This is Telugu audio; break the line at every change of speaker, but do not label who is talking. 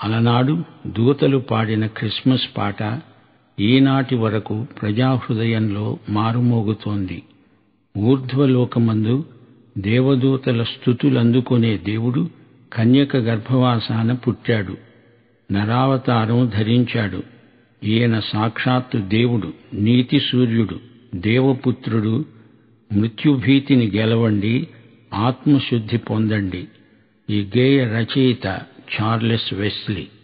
అలనాడు దూతలు పాడిన క్రిస్మస్ పాట ఈనాటి వరకు ప్రజాహృదయంలో మారుమోగుతోంది. ఊర్ధ్వలోకమందు దేవదూతల స్తుతులందుకునే దేవుడు కన్యక గర్భవాసాన పుట్టాడు, నరావతారం ధరించాడు. ఈయన సాక్షాత్తు దేవుడు, నీతి సూర్యుడు, దేవపుత్రుడు. మృత్యుభీతిని గెలవండి, ఆత్మశుద్ధి పొందండి. ఈ గేయ రచయిత చార్లెస్ వెస్లీ.